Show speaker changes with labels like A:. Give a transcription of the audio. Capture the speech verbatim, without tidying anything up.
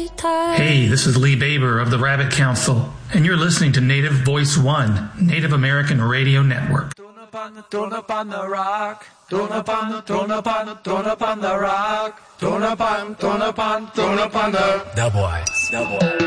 A: Hey, this is Lee Baber of the Rabbit Council, and you're listening to Native Voice One, Native American Radio Network.
B: Don't up on the, don't up on the rock. Don't up on the, don't up on the, don't up on the rock. Don't up on, don't up on, don't up on the.
C: The boys. The boys.